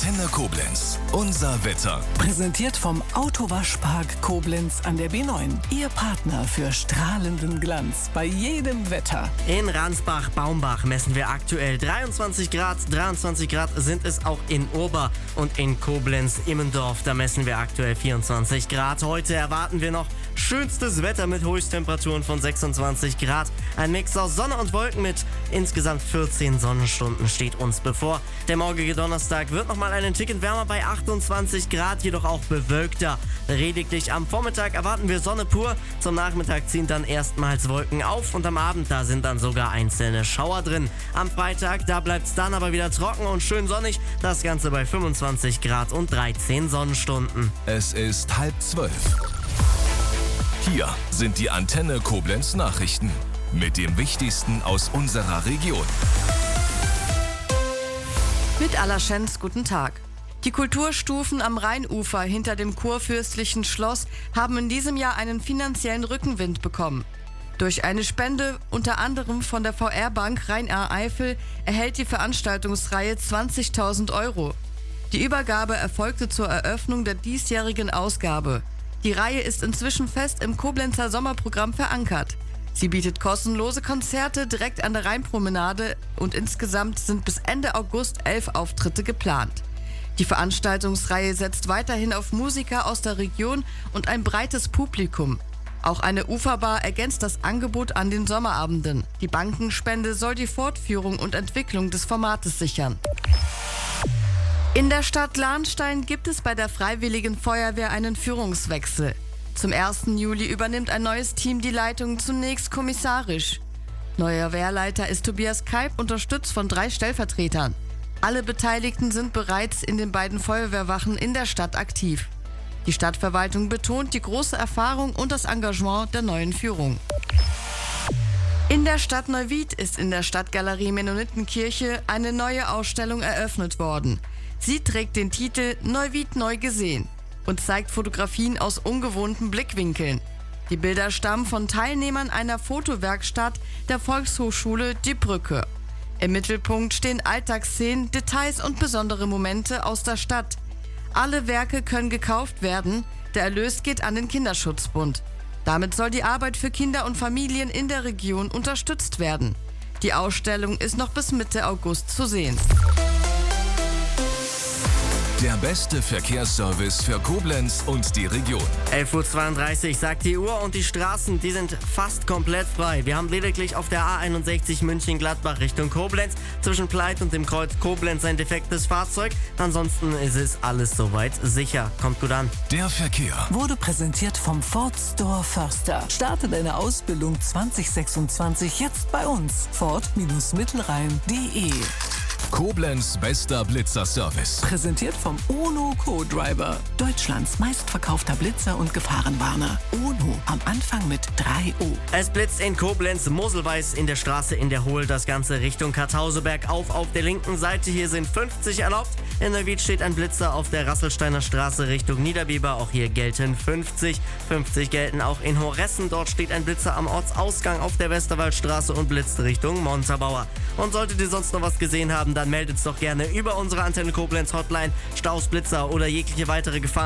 Antenne Koblenz. Unser Wetter. Präsentiert vom Autowaschpark Koblenz an der B9. Ihr Partner für strahlenden Glanz bei jedem Wetter. In Ransbach-Baumbach messen wir aktuell 23 Grad. 23 Grad sind es auch in Urba und in Koblenz-Immendorf. Da messen wir aktuell 24 Grad. Heute erwarten wir noch schönstes Wetter mit Höchsttemperaturen von 26 Grad. Ein Mix aus Sonne und Wolken mit insgesamt 14 Sonnenstunden steht uns bevor. Der morgige Donnerstag wird nochmal einen Ticken wärmer bei 28 Grad, jedoch auch bewölkter. Lediglich am Vormittag erwarten wir Sonne pur. Zum Nachmittag ziehen dann erstmals Wolken auf und am Abend, da sind dann sogar einzelne Schauer drin. Am Freitag, da bleibt es dann aber wieder trocken und schön sonnig. Das Ganze bei 25 Grad und 13 Sonnenstunden. Es ist 11:30. Hier sind die Antenne Koblenz Nachrichten mit dem Wichtigsten aus unserer Region. Mit Allerschenz, guten Tag. Die Kulturstufen am Rheinufer hinter dem Kurfürstlichen Schloss haben in diesem Jahr einen finanziellen Rückenwind bekommen. Durch eine Spende, unter anderem von der VR-Bank Rhein-Eifel, erhält die Veranstaltungsreihe 20.000 Euro. Die Übergabe erfolgte zur Eröffnung der diesjährigen Ausgabe. Die Reihe ist inzwischen fest im Koblenzer Sommerprogramm verankert. Sie bietet kostenlose Konzerte direkt an der Rheinpromenade und insgesamt sind bis Ende August 11 Auftritte geplant. Die Veranstaltungsreihe setzt weiterhin auf Musiker aus der Region und ein breites Publikum. Auch eine Uferbar ergänzt das Angebot an den Sommerabenden. Die Bankenspende soll die Fortführung und Entwicklung des Formates sichern. In der Stadt Lahnstein gibt es bei der Freiwilligen Feuerwehr einen Führungswechsel. Zum 1. Juli übernimmt ein neues Team die Leitung, zunächst kommissarisch. Neuer Wehrleiter ist Tobias Kalb, unterstützt von 3 Stellvertretern. Alle Beteiligten sind bereits in den beiden Feuerwehrwachen in der Stadt aktiv. Die Stadtverwaltung betont die große Erfahrung und das Engagement der neuen Führung. In der Stadt Neuwied ist in der Stadtgalerie Mennonitenkirche eine neue Ausstellung eröffnet worden. Sie trägt den Titel Neuwied neu gesehen und zeigt Fotografien aus ungewohnten Blickwinkeln. Die Bilder stammen von Teilnehmern einer Fotowerkstatt der Volkshochschule Die Brücke. Im Mittelpunkt stehen Alltagsszenen, Details und besondere Momente aus der Stadt. Alle Werke können gekauft werden, der Erlös geht an den Kinderschutzbund. Damit soll die Arbeit für Kinder und Familien in der Region unterstützt werden. Die Ausstellung ist noch bis Mitte August zu sehen. Der beste Verkehrsservice für Koblenz und die Region. 11:32 Uhr sagt die Uhr und die Straßen, die sind fast komplett frei. Wir haben lediglich auf der A61 München-Gladbach Richtung Koblenz zwischen Pleit und dem Kreuz Koblenz ein defektes Fahrzeug. Ansonsten ist es alles soweit sicher. Kommt gut an. Der Verkehr Wurde präsentiert vom Ford Store Förster. Starte deine Ausbildung 2026 jetzt bei uns. Ford-Mittelrhein.de. Koblenz bester Blitzerservice. Präsentiert vom Ono Co-Driver. Deutschlands meistverkaufter Blitzer und Gefahrenwarner. Ono am Anfang mit 3O. Es blitzt in Koblenz, Moselweiß in der Straße in der Hohl, das Ganze Richtung Karthauseberg auf der linken Seite. Hier sind 50 erlaubt. In Neuwied steht ein Blitzer auf der Rasselsteiner Straße Richtung Niederbiber. Auch hier gelten 50. 50 gelten auch in Horessen. Dort steht ein Blitzer am Ortsausgang auf der Westerwaldstraße und blitzt Richtung Montabaur. Und solltet ihr sonst noch was gesehen haben, dann meldet es doch gerne über unsere Antenne Koblenz Hotline, Staus, Blitzer oder jegliche weitere Gefahren.